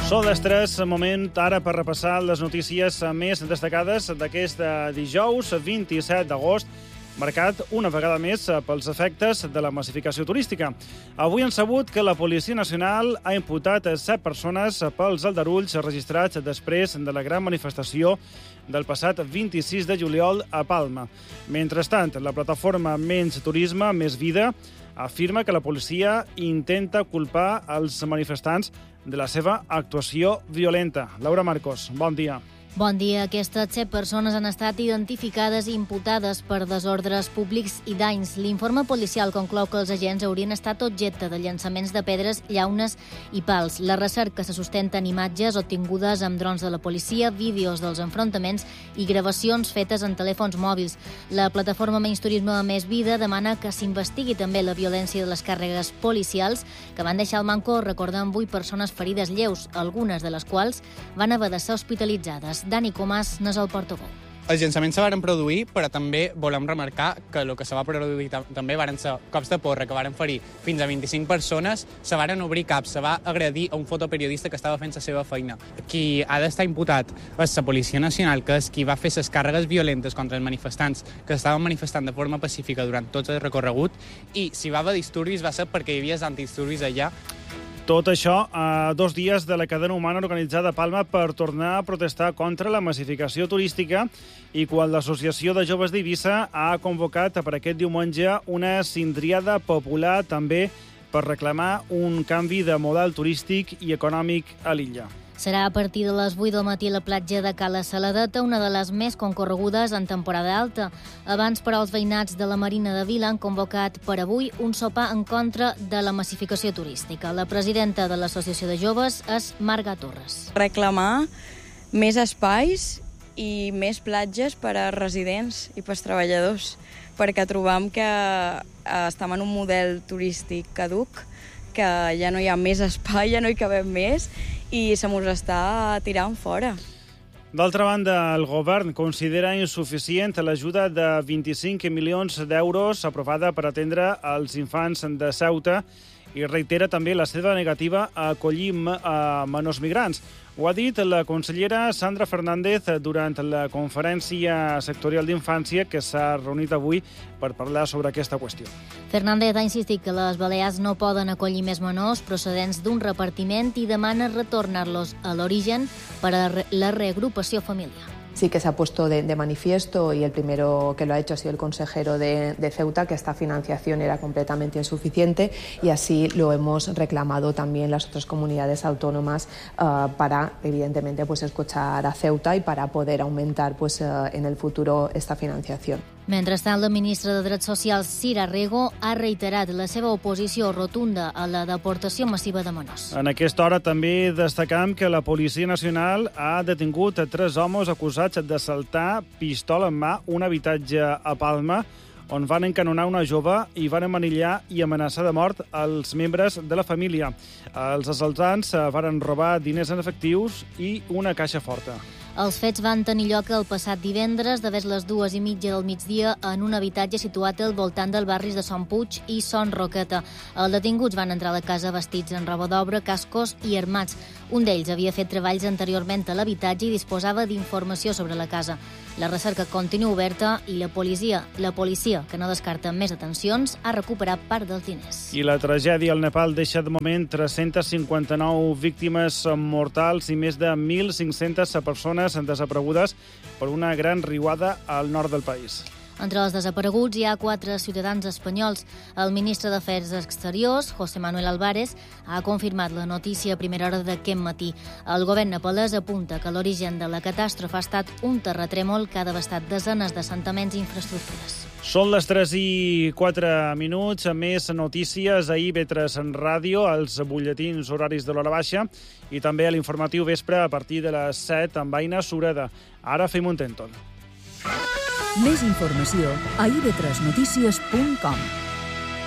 Són les 3, moment ara per repassar les notícies més destacades d'aquest dijous 27 d'agost, marcat una vegada més pels efectes de la massificació turística. Avui hem sabut que la Policia Nacional ha imputat 7 persones pels aldarulls registrats després de la gran manifestació del passat 26 de juliol a Palma. Mentrestant, la plataforma Menys Turisme, Més Vida afirma que la policia intenta culpar els manifestants de la seva actuació violenta. Laura Marcos, bon dia. Bon dia. Aquestes 7 persones han estat identificades i imputades per desordres públics i danys. L'informe policial conclou que els agents haurien estat objecte de llançaments de pedres, llaunes i pals. La recerca se sustenta en imatges obtingudes amb drons de la policia, vídeos dels enfrontaments i gravacions fetes en telèfons mòbils. La plataforma Menys Turisme Més Vida demana que s'investigui també la violència de les càrregues policials que van deixar al manco, recordant 8 persones ferides lleus, algunes de les quals van haver de ser hospitalitzades. Dani Comas n'és el portaveu. Els llançaments se van produir, però també volem remarcar que el que se va produir també van ser cops de porra que van ferir fins a 25 persones, se van obrir caps, se va agredir a un fotoperiodista que estava fent la seva feina. Qui ha d'estar imputat és la Policia Nacional, que és qui va fer les càrregues violentes contra els manifestants que estaven manifestant de forma pacífica durant tot el recorregut, i si va haver disturbis va ser perquè hi havia antidisturbis allà. Tot això a 2 dies de la cadena humana organitzada a Palma per tornar a protestar contra la massificació turística i quan l'Associació de Joves d'Eivissa ha convocat per aquest diumenge una cindriada popular també per reclamar un canvi de model turístic i econòmic a l'illa. Serà a partir de les 8 del matí a la platja de Cala Saladeta, una de les més concorregudes en temporada alta. Abans, però, els veïnats de la Marina de Vila han convocat per avui un sopar en contra de la massificació turística. La presidenta de l'Associació de Joves és Marga Torres. Reclamar més espais i més platges per a residents i per als treballadors, perquè trobam que estem en un model turístic caduc, que ja no hi ha més espai, ja no hi cabem més, i se mos està tirant fora. D'altra banda, el govern considera insuficient l'ajuda de 25 milions d'euros aprovada per atendre els infants de Ceuta i reitera també la seva negativa a acollir menors migrants. Ho ha dit la consellera Sandra Fernández durant la conferència sectorial d'infància que s'ha reunit avui per parlar sobre aquesta qüestió. Fernández ha insistit que les Balears no poden acollir més menors procedents d'un repartiment i demana retornar-los a l'origen per a la reagrupació familiar. Sí que se ha puesto de manifiesto, y el primero que lo ha hecho ha sido el consejero de Ceuta, que esta financiación era completamente insuficiente, y así lo hemos reclamado también las otras comunidades autónomas para, evidentemente, pues escuchar a Ceuta y para poder aumentar pues en el futuro esta financiación. Mentrestant, la ministra de Drets Socials, Cira Rego, ha reiterat la seva oposició rotunda a la deportació massiva de menors. En aquesta hora també destacam que la Policia Nacional ha detingut 3 homes acusats d'assaltar pistola en mà un habitatge a Palma on van encanonar una jove i van amanillar i amenaçar de mort els membres de la família. Els assaltants varen robar diners en efectius i una caixa forta. Els fets van tenir lloc el passat divendres, de les 2:30 del migdia, en un habitatge situat al voltant del barris de Son Puig i Son Roqueta. Els detinguts van entrar a la casa vestits en roba d'obra, cascos i armats. Un d'ells havia fet treballs anteriorment a l'habitatge i disposava d'informació sobre la casa. La recerca continua oberta i la policia, que no descarta més detencions, ha recuperat part dels diners. I la tragèdia al Nepal deixa de moment 359 víctimes mortals i més de 1.500 persones desaparegudes per una gran riuada al nord del país. Entre els desapareguts hi ha 4 ciutadans espanyols. El ministre d'Afers Exteriors, José Manuel Álvarez, ha confirmat la notícia a primera hora d'aquest matí. El govern nepalès apunta que l'origen de la catàstrofe ha estat un terratrèmol que ha devastat desenes d'assentaments i infraestructures. Són les 3:04. Més notícies a IB3 en ràdio, als butlletins horaris de l'hora baixa i també a l'informatiu vespre a partir de les 7 amb Aina Sureda. Ara fem un tèntol. Més informació a ib3notícies.com.